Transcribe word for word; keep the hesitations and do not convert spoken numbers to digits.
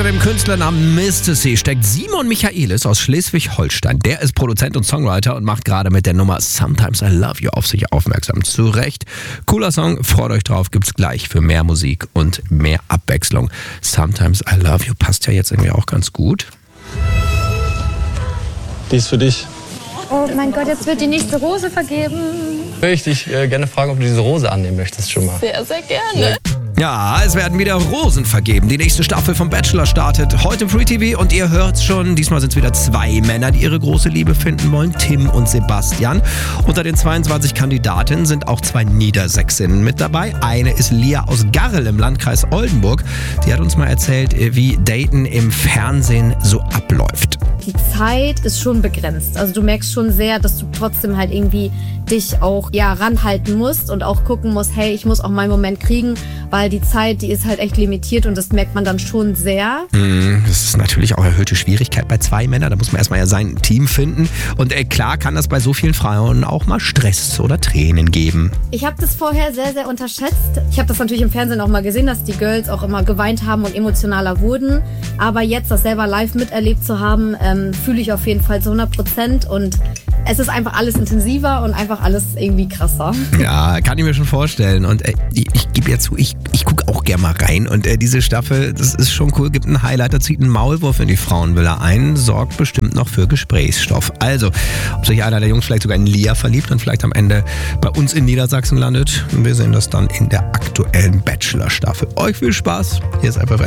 Hinter dem Künstlernamen Mister C steckt Simon Michaelis aus Schleswig-Holstein. Der ist Produzent und Songwriter und macht gerade mit der Nummer Sometimes I Love You auf sich aufmerksam. Zu Recht. Cooler Song, freut euch drauf, gibt's gleich für mehr Musik und mehr Abwechslung. Sometimes I Love You passt ja jetzt irgendwie auch ganz gut. Die ist für dich. Oh mein Gott, jetzt wird die nächste Rose vergeben. Würde ich dich äh, gerne fragen, ob du diese Rose annehmen möchtest schon mal. Sehr, sehr gerne. Ja, es werden wieder Rosen vergeben. Die nächste Staffel vom Bachelor startet heute im Free T V und ihr hört's schon, diesmal sind es wieder zwei Männer, die ihre große Liebe finden wollen, Tim und Sebastian. Unter den zweiundzwanzig Kandidatinnen sind auch zwei Niedersächsinnen mit dabei. Eine ist Lia aus Garrel im Landkreis Oldenburg. Die hat uns mal erzählt, wie Daten im Fernsehen so abläuft. Die Zeit ist schon begrenzt. Also du merkst schon sehr, dass du trotzdem halt irgendwie dich auch ja ranhalten musst und auch gucken musst, hey, ich muss auch meinen Moment kriegen, weil die Zeit, die ist halt echt limitiert und das merkt man dann schon sehr. Das ist natürlich auch erhöhte Schwierigkeit bei zwei Männern. Da muss man erstmal ja sein Team finden. Und äh, klar kann das bei so vielen Frauen auch mal Stress oder Tränen geben. Ich habe das vorher sehr, sehr unterschätzt. Ich habe das natürlich im Fernsehen auch mal gesehen, dass die Girls auch immer geweint haben und emotionaler wurden. Aber jetzt das selber live miterlebt zu haben, ähm, fühle ich auf jeden Fall zu hundert Prozent und es ist einfach alles intensiver und einfach alles irgendwie krasser. Ja, kann ich mir schon vorstellen. Und äh, ich, ich gebe ja zu, ich, ich gucke auch gerne mal rein. Und äh, diese Staffel, das ist schon cool, gibt einen Highlight, da zieht einen Maulwurf in die Frauenvilla ein, sorgt bestimmt noch für Gesprächsstoff. Also, ob sich einer der Jungs vielleicht sogar in Lia verliebt und vielleicht am Ende bei uns in Niedersachsen landet, wir sehen das dann in der aktuellen Bachelor-Staffel. Euch viel Spaß. Hier ist einfach